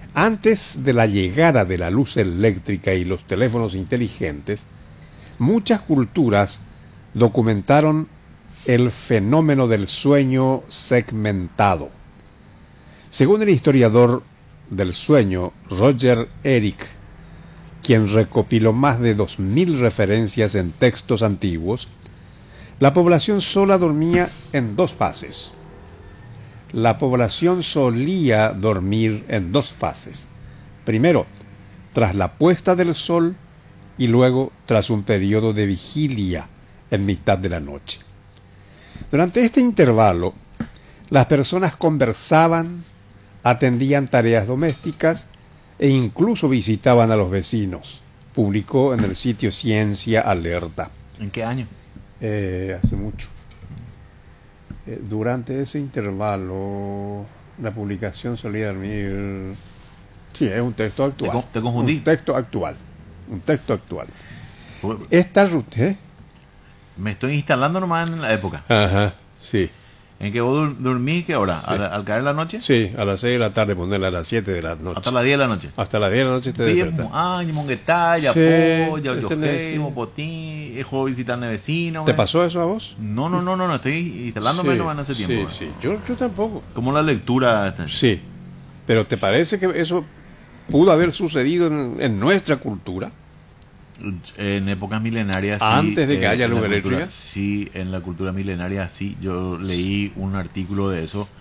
Antes de la llegada de la luz eléctrica y los teléfonos inteligentes, muchas culturas documentaron el fenómeno del sueño segmentado. Según el historiador del sueño Roger Eric, quien recopiló más de 2000 referencias en textos antiguos, la población sola dormía en dos fases. La población solía dormir en dos fases. Primero, tras la puesta del sol y luego tras un periodo de vigilia en mitad de la noche. Durante este intervalo, las personas conversaban, atendían tareas domésticas e incluso visitaban a los vecinos, publicó en el sitio Ciencia Alerta. ¿En qué año? Hace mucho. Durante ese intervalo, la publicación solía dormir... Sí, es un texto actual. ¿Te confundí? Un texto actual. Esta ruta... Me estoy instalando nomás en la época. Ajá, sí. ¿En que vos dormís qué hora? Sí. ¿Al caer la noche? Sí, a las 6 de la tarde, ponerla a las 7 de la noche. Hasta las 10 de la noche. Hasta las 10 de la noche te despiertas. Año, monguetalla, Sí, pollo, ese yoqueo, potín, juego visitar vecino. ¿Te pasó eso a vos? No, estoy instalándome nomás en ese tiempo. Sí, yo tampoco. Como la lectura. Sí, pero ¿te parece que eso pudo haber sucedido en nuestra cultura? En épocas milenarias, sí. Antes de que haya luz cultura, eléctrica. sí, en la cultura milenaria, sí. Yo leí un artículo de eso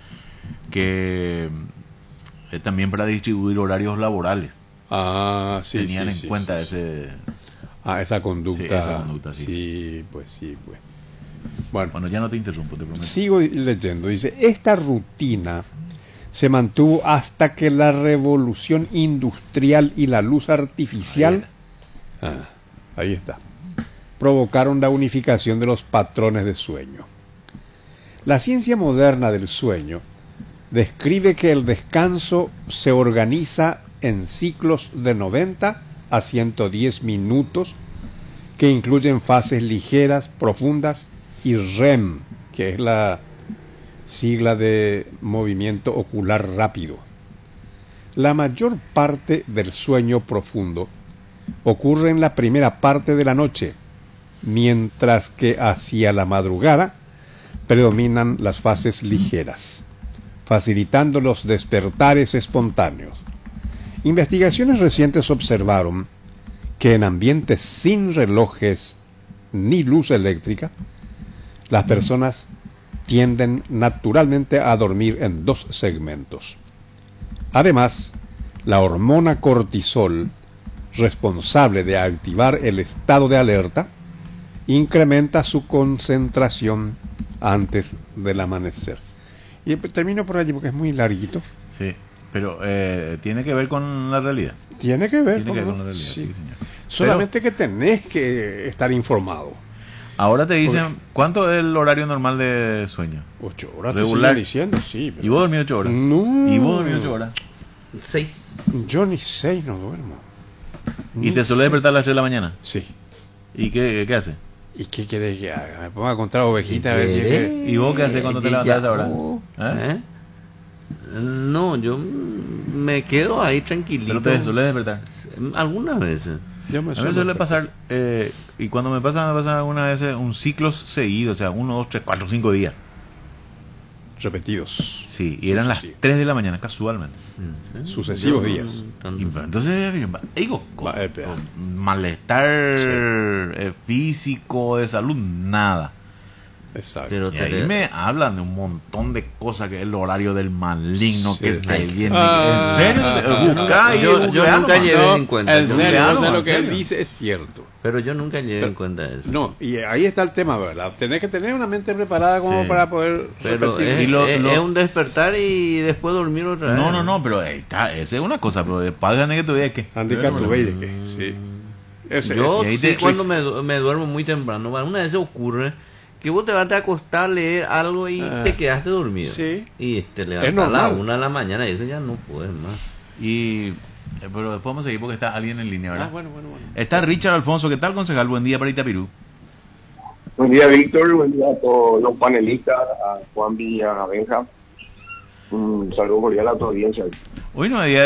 que también para distribuir horarios laborales. Ah, sí, tenían sí, en cuenta sí. ese... Esa conducta. Sí, esa conducta, sí. Sí, pues. Bueno, ya no te interrumpo, te prometo. sigo leyendo. Dice, esta rutina se mantuvo hasta que la revolución industrial y la luz artificial... ahí está. Provocaron la unificación de los patrones de sueño. La ciencia moderna del sueño describe que el descanso se organiza en ciclos de 90 a 110 minutos que incluyen fases ligeras, profundas y REM, que es la sigla de movimiento ocular rápido. La mayor parte del sueño profundo ocurre en la primera parte de la noche, mientras que hacia la madrugada predominan las fases ligeras, facilitando los despertares espontáneos. Investigaciones recientes observaron que en ambientes sin relojes ni luz eléctrica, las personas tienden naturalmente a dormir en dos segmentos. Además, la hormona cortisol, responsable de activar el estado de alerta, incrementa su concentración antes del amanecer. Y termino por allí porque es muy larguito. Sí, pero tiene que ver con la realidad. Tiene que ver con la realidad, sí. sí, señor. Solamente que tenés que estar informado. Ahora te dicen, ¿cuánto es el horario normal de sueño? 8 horas. Regular. Te siguen diciendo, sí. Pero... ¿Y vos dormís 8 horas? No. ¿Y vos dormís 8 horas? 6. Yo ni 6 no duermo. ¿Y te suele despertar a las 3 de la mañana? Sí. ¿Y qué haces? ¿Y qué querés que haga? Me pongo a contar ovejitas a ver si es que... ¿Y vos qué haces cuando te levantas ahora? No, yo me quedo ahí tranquilito. ¿Pero te suele despertar? Algunas veces. Yo me A mí me suele pasar, y cuando me pasa algunas veces un ciclo seguido, o sea, 1, 2, 3, 4, 5 días. Repetidos. Sí, y eran las 3 de la mañana, casualmente. Sucesivos días. Y entonces, digo, con espera. malestar físico, de salud, nada. Exacto. Pero Y ahí me hablan de un montón de cosas, que es el horario del maligno, Sí. que el que viene. Ah. ¿En serio? Buscá y Yo googlealo, nunca man. llevé en cuenta. En Yo serio, nunca- no sé lo en que él serio. dice es cierto. Pero yo nunca llevé Pero- en cuenta eso. No, y ahí está el tema, ¿verdad? Tenés que tener una mente preparada como Sí. para poder Pero repetir. es un despertar y después dormir otra vez. No, pero ahí está, esa es una cosa, pero después que tú veas que. Handicap tu de que sí. Ese, Yo y ahí sí, te- cuando me duermo muy temprano, una vez ocurre que vos te vas a acostar, leer algo y te quedaste dormido. Sí. Y te Es levantas a normal. la 1 de la mañana y eso ya no puedes más. Y pero después vamos a seguir porque está alguien en línea, ¿verdad? bueno. Está Richard Alfonso, ¿qué tal, concejal? Buen día para Itapirú. Buen día, Víctor. Buen día a todos los panelistas, a Juan Villa, a Benja. Un saludo cordial a tu audiencia. Hoy no hay día